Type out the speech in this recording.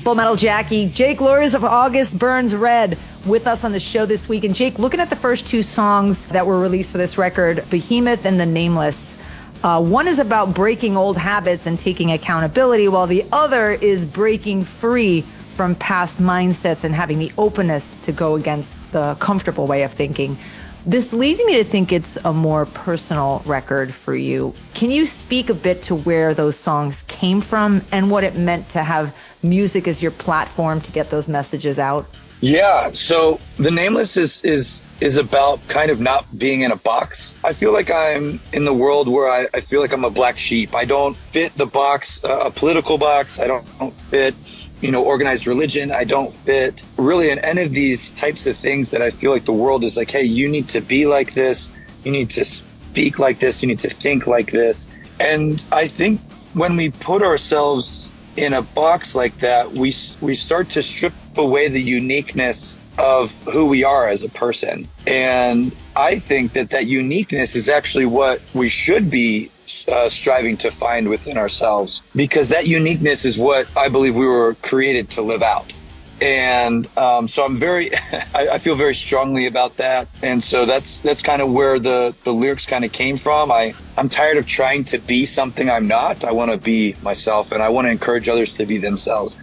Full Metal Jackie, Jake Luhrs of August Burns Red with us on the show this week. And Jake, looking at the first two songs that were released for this record, Behemoth and The Nameless, one is about breaking old habits and taking accountability, while the other is breaking free from past mindsets and having the openness to go against the comfortable way of thinking. This leads me to think it's a more personal record for you. Can you speak a bit to where those songs came from and what it meant to have music as your platform to get those messages out? Yeah, so The Nameless is about kind of not being in a box. I feel like I'm in the world where I feel like I'm a black sheep. I don't fit the box, a political box. I don't fit organized religion. I don't fit really in any of these types of things that I feel like the world is like, hey, you need to be like this. You need to speak like this. You need to think like this. And I think when we put ourselves in a box like that, we start to strip away the uniqueness of who we are as a person. And I think that uniqueness is actually what we should be striving to find within ourselves, because that uniqueness is what I believe we were created to live out. And so I feel very strongly about that. And so that's kind of where the lyrics kind of came from. I'm tired of trying to be something I'm not. I want to be myself, and I want to encourage others to be themselves.